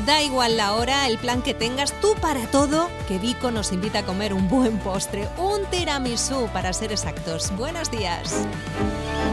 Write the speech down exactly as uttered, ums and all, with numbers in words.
Da igual la hora, el plan que tengas, tú para todo, que Vico nos invita a comer un buen postre, un tiramisú para ser exactos. Buenos días.